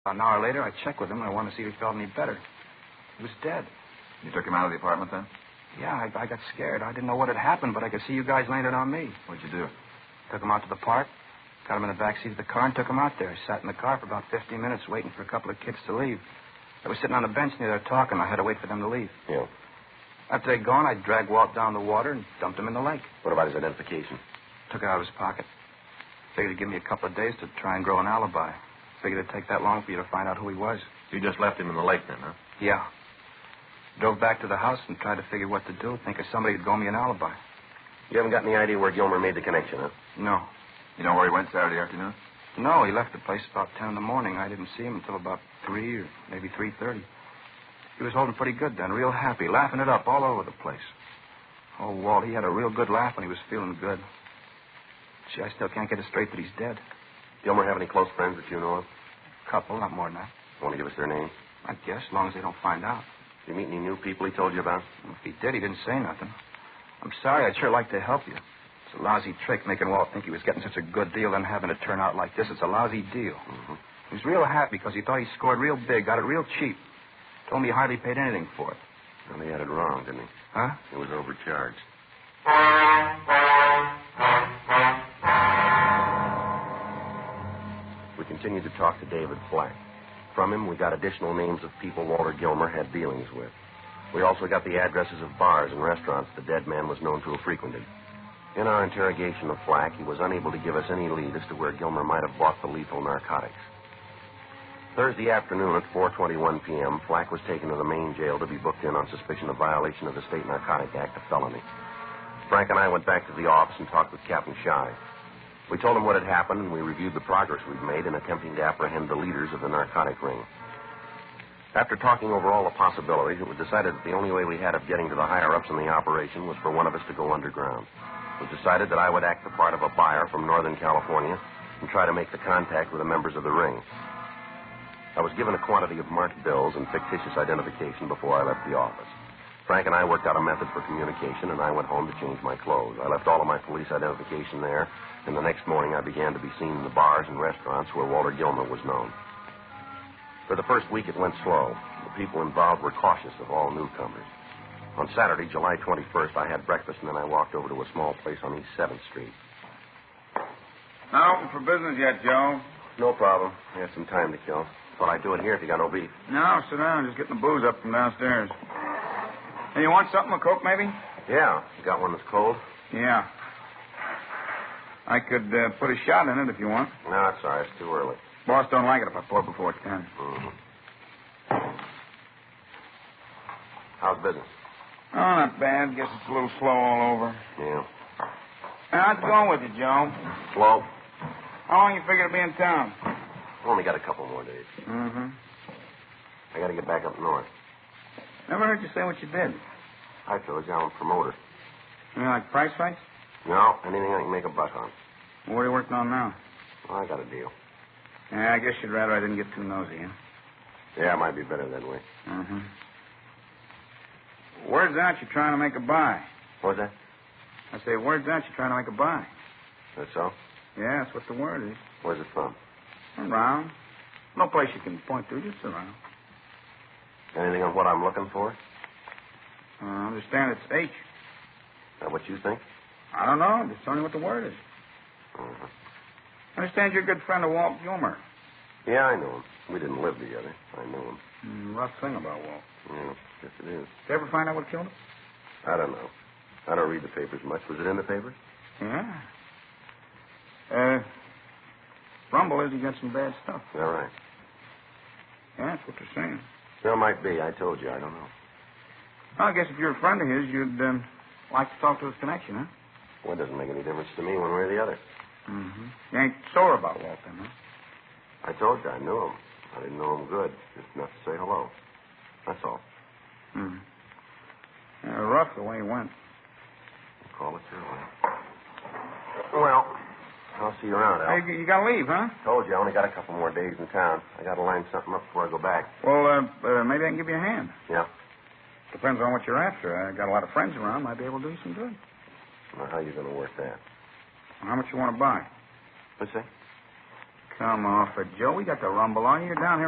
An hour later, I checked with him, and I wanted to see if he felt any better. He was dead. You took him out of the apartment then? Yeah, I got scared. I didn't know what had happened, but I could see you guys landed on me. What'd you do? Took him out to the park, got him in the back seat of the car, and took him out there. Sat in the car for about 15 minutes waiting for a couple of kids to leave. They were sitting on the bench near there talking. I had to wait for them to leave. Yeah. After they'd gone, I dragged Walt down the water and dumped him in the lake. What about his identification? Took it out of his pocket. Figured he'd give me a couple of days to try and grow an alibi. Figured it'd take that long for you to find out who he was. You just left him in the lake then, huh? Yeah. Drove back to the house and tried to figure what to do. Think of somebody who'd go me an alibi. You haven't got any idea where Gilmer made the connection, huh? No. You know where he went Saturday afternoon? No, he left the place about 10 in the morning. I didn't see him until about 3 or maybe 3:30. He was holding pretty good then, real happy, laughing it up all over the place. Oh, Walt, he had a real good laugh when he was feeling good. Gee, I still can't get it straight that he's dead. Gilmer have any close friends that you know of? Couple, not more than that. Want to give us their names? I guess, as long as they don't find out. Did you meet any new people he told you about? If he did, he didn't say nothing. I'm sorry, I'd sure like to help you. It's a lousy trick making Walt think he was getting such a good deal and having it turn out like this. It's a lousy deal. Mm-hmm. He was real happy because he thought he scored real big, got it real cheap. Told me he hardly paid anything for it. Well, he had it wrong, didn't he? Huh? He was overcharged. We continued to talk to David Flack. From him, we got additional names of people Walter Gilmer had dealings with. We also got the addresses of bars and restaurants the dead man was known to have frequented. In our interrogation of Flack, he was unable to give us any lead as to where Gilmer might have bought the lethal narcotics. Thursday afternoon at 4:21 p.m., Flack was taken to the main jail to be booked in on suspicion of violation of the State Narcotic Act, a felony. Frank and I went back to the office and talked with Captain Shy. We told him what had happened, and we reviewed the progress we'd made in attempting to apprehend the leaders of the narcotic ring. After talking over all the possibilities, it was decided that the only way we had of getting to the higher-ups in the operation was for one of us to go underground. It was decided that I would act the part of a buyer from Northern California and try to make the contact with the members of the ring. I was given a quantity of marked bills and fictitious identification before I left the office. Frank and I worked out a method for communication, and I went home to change my clothes. I left all of my police identification there, and the next morning I began to be seen in the bars and restaurants where Walter Gilmer was known. For the first week, it went slow. The people involved were cautious of all newcomers. On Saturday, July 21st, I had breakfast, and then I walked over to a small place on East 7th Street. Not open for business yet, Joe. No problem. I had some time to kill. Thought I'd do it here if you got no beef. No, sit down. Just getting the booze up from downstairs. Hey, you want something, a Coke, maybe? Yeah. You got one that's cold? Yeah. I could put a shot in it if you want. No, it's all right. It's too early. Boss don't like it if I pour before 10. Mm-hmm. How's business? Oh, not bad. Guess it's a little slow all over. Yeah. How's it going with you, Joe? Slow? How long you figure to be in town? Only got a couple more days. Mm-hmm. I got to get back up north. Never heard you say what you did. I told you I'm a promoter. You mean like price fights? No, anything I can make a buck on. Well, what are you working on now? Well, I got a deal. Yeah, I guess you'd rather I didn't get too nosy, huh? Yeah, it might be better that way. Mm-hmm. Word's out you're trying to make a buy. What's that? I say, word's out you're trying to make a buy. That's so? Yeah, that's what the word is. Where's it from? Around. No place you can point to, just around. Anything on what I'm looking for? I understand it's H. Is that what you think? I don't know. Just tell me what the word is. Mm-hmm. I understand you're a good friend of Walt Gilmer. Yeah, I know him. We didn't live together. I knew him. Rough thing about Walt. Yeah, yes it is. Did you ever find out what killed him? I don't know. I don't read the papers much. Was it in the papers? Yeah. Rumble is he got some bad stuff. Is that right? Yeah, that's what they're saying. There might be. I told you. I don't know. Well, I guess if you're a friend of his, you'd like to talk to his connection, huh? Well, it doesn't make any difference to me one way or the other. Mm-hmm. You ain't sore about Walt, then, huh? I told you I knew him. I didn't know him good. Just enough to say hello. That's all. Hmm. Yeah, rough the way he went. Call it your way. Well, I'll see you around, Al. Hey, you gotta leave, huh? Told you I only got a couple more days in town. I gotta line something up before I go back. Well, maybe I can give you a hand. Yeah? Depends on what you're after. I got a lot of friends around. Might be able to do you some good. Well, how are you gonna work that? How much you want to buy? What's that? Come off it, Joe. We got the rumble on you. You're down here